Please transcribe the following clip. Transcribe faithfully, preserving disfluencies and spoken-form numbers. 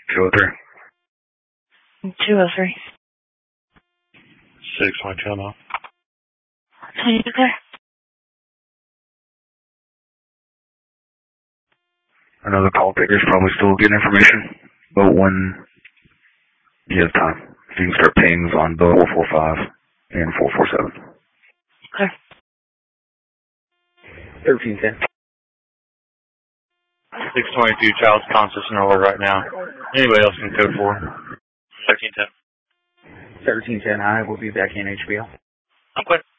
two oh three. two oh three. six twenty-two, I'm off. twenty-two clear. Another call taker's probably still getting information, but when you have time, if you can start pings on both four four five and four four seven. Clear. thirteen ten. six twenty-two, child's conscious and alert right now. Anybody else can code for? thirteen ten. thirteen ten, I will be back in H B L. I'm clear.